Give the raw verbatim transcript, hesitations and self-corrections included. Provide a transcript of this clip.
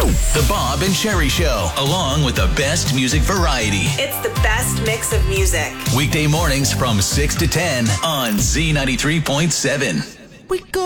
The Bob and Sherry Show, along with the best music variety. It's the best mix of music. Weekday mornings from six to ten on Z ninety-three point seven. We go